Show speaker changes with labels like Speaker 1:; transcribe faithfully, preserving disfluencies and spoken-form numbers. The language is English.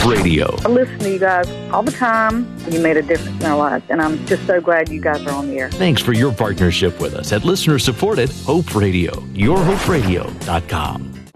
Speaker 1: Radio.
Speaker 2: I listen to you guys all the time. You made a difference in our lives, and I'm just so glad you guys are on the air.
Speaker 1: Thanks for your partnership with us at listener-supported Hope Radio, your hope radio dot com.